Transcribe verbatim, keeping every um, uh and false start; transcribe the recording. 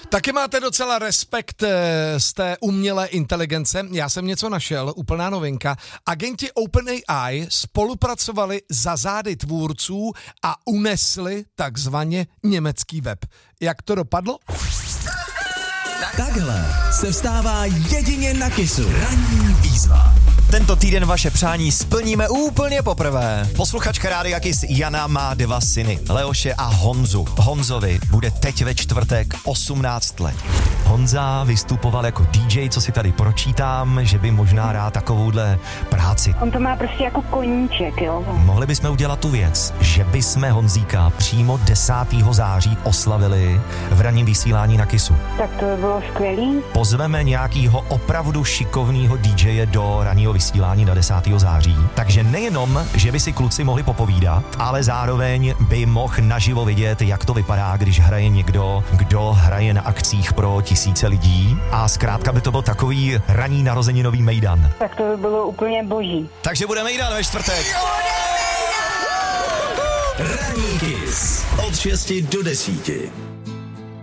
Taky máte docela respekt z té umělé inteligence. Já jsem něco našel, úplná novinka. Agenti OpenAI spolupracovali za zády tvůrců a unesli takzvaně německý web. Jak to dopadlo? Takhle se vstává jedině na Kissu. Ranní výzva. Tento týden vaše přání splníme úplně poprvé. Posluchačka Rádia Kiss Jana má dva syny, Leoše a Honzu. Honzovi bude teď ve čtvrtek osmnáct let. Honza vystupoval jako D J, co si tady pročítám, že by možná rád takovouhle práci. On to má prostě jako koníček, jo. Mohli bychom udělat tu věc, že bychom Honzíka přímo desátého září oslavili v ranním vysílání na Kissu. Tak to by bylo skvělý. Pozveme nějakýho opravdu šikovného D J do ranního vysílání na desátého září. Takže nejenom, že by si kluci mohli popovídat, ale zároveň by mohl naživo vidět, jak to vypadá, když hraje někdo, kdo hraje na akcích pro tisíce lidí. A zkrátka by to byl takový ranní narozeninový mejdan. Tak to by bylo úplně boží. Takže bude mejdan ve čtvrtek. Ranní Kiss od šesti do desíti.